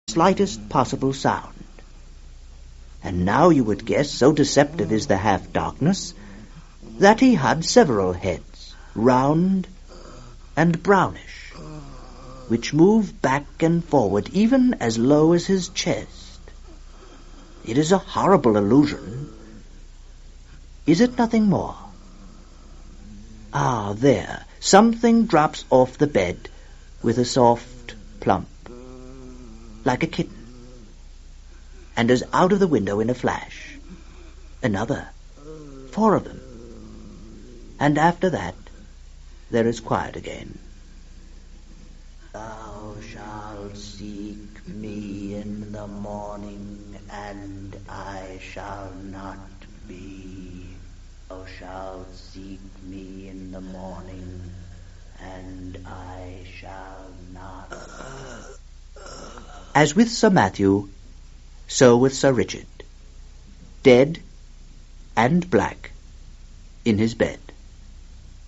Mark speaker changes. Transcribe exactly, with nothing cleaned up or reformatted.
Speaker 1: slightest possible sound. And now you would guess, so deceptive is the half-darkness, that he had several heads, round and brownish, which move back and forward even as low as his chest. It is a horrible illusion. Is it nothing more? Ah, there, something drops off the bed with a soft plump, like a kitten, and is out of the window in a flash. Another, four of them. And after that, there is quiet again. Thou shalt seek me in the morning, and I shall not be. Thou shalt seek me in the morning, and I shall not. As with Sir Matthew, so with Sir Richard, dead and black in his bed.